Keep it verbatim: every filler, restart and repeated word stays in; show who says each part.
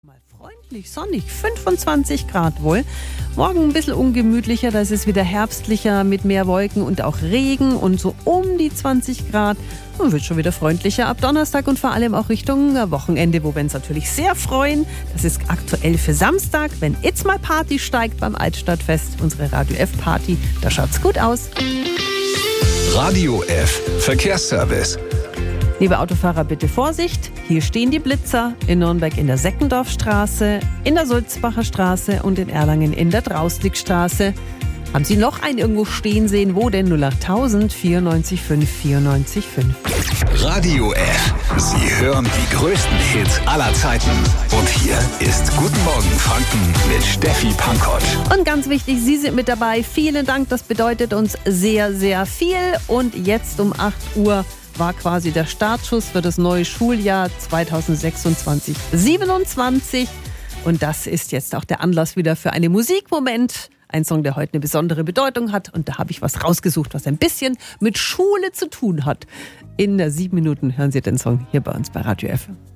Speaker 1: Mal freundlich, sonnig, fünfundzwanzig Grad wohl. Morgen ein bisschen ungemütlicher, da ist es wieder herbstlicher mit mehr Wolken und auch Regen und so um die zwanzig Grad. Und wird schon wieder freundlicher ab Donnerstag und vor allem auch Richtung Wochenende, wo wir uns natürlich sehr freuen. Das ist aktuell für Samstag, wenn It's My Party steigt beim Altstadtfest, unsere Radio F Party. Da schaut's gut aus.
Speaker 2: Radio F Verkehrsservice.
Speaker 1: Liebe Autofahrer, bitte Vorsicht. Hier stehen die Blitzer in Nürnberg in der Seckendorfstraße, in der Sulzbacher Straße und in Erlangen in der Drausligstraße. Haben Sie noch einen irgendwo stehen sehen? Wo denn? null acht tausend vierundneunzig fünf vierundneunzig fünf.
Speaker 2: Radio F. Sie hören die größten Hits aller Zeiten. Und hier ist Guten Morgen Franken mit Steffi Pankott.
Speaker 1: Und ganz wichtig, Sie sind mit dabei. Vielen Dank, das bedeutet uns sehr, sehr viel. Und jetzt um acht Uhr war quasi der Startschuss für das neue Schuljahr zweitausendsechsundzwanzig siebenundzwanzig. Und das ist jetzt auch der Anlass wieder für einen Musikmoment. Ein Song, der heute eine besondere Bedeutung hat. Und da habe ich was rausgesucht, was ein bisschen mit Schule zu tun hat. In sieben Minuten hören Sie den Song hier bei uns bei Radio F.